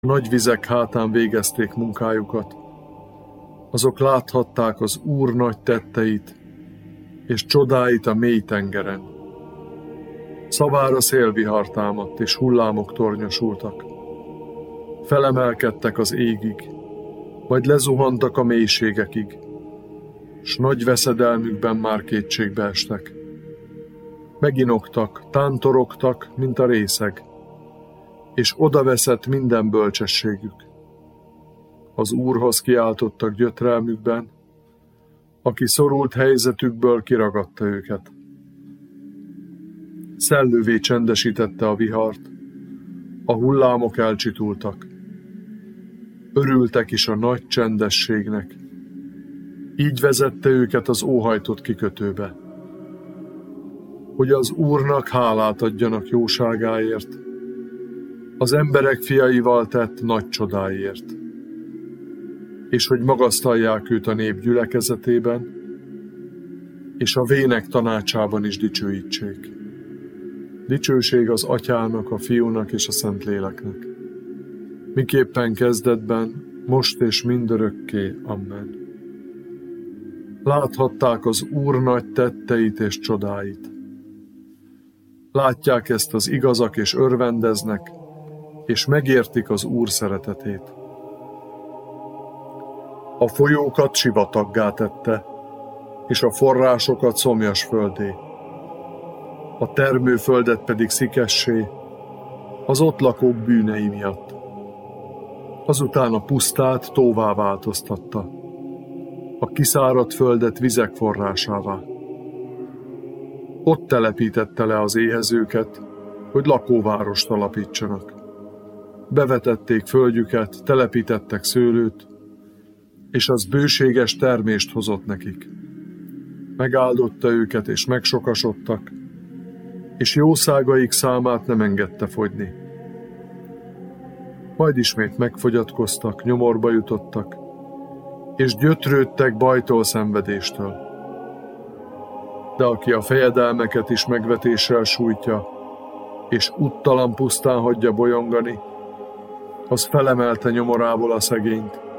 A nagy vizek hátán végezték munkájukat. Azok láthatták az Úr nagy tetteit, és csodáit a mély tengeren. Szavára szélvihar támadt, és hullámok tornyosultak. Felemelkedtek az égig, majd lezuhantak a mélységekig, s nagy veszedelmükben már kétségbe estek. Meginoktak, tántorogtak, mint a részeg, és odaveszett minden bölcsességük. Az Úrhoz kiáltottak gyötrelmükben, aki szorult helyzetükből kiragadta őket. Szellővé csendesítette a vihart, a hullámok elcsitultak. Örültek is a nagy csendességnek. Így vezette őket az óhajtott kikötőbe, hogy az Úrnak hálát adjanak jóságáért, az emberek fiaival tett nagy csodáért, és hogy magasztalják őt a nép gyülekezetében, és a vének tanácsában is dicsőítsék. Dicsőség az Atyának, a Fiúnak és a Szentléleknek, miképpen kezdetben, most és mindörökké. Amen. Láthatták az Úr nagy tetteit és csodáit. Látják ezt az igazak és örvendeznek, és megértik az Úr szeretetét. A folyókat sivataggá tette, és a forrásokat szomjas földé. A termőföldet pedig szikessé, az ott lakók bűnei miatt. Azután a pusztát tóvá változtatta, a kiszáradt földet vizek forrásává. Ott telepítette le az éhezőket, hogy lakóvárost alapítsanak. Bevetették földjüket, telepítettek szőlőt, és az bőséges termést hozott nekik. Megáldotta őket, és megsokasodtak, és jószágaik számát nem engedte fogyni. Majd ismét megfogyatkoztak, nyomorba jutottak, és gyötrődtek bajtól, szenvedéstől. De aki a fejedelmeket is megvetéssel sújtja, és úttalan pusztán hagyja bolyongani, az felemelte nyomorából a szegényt,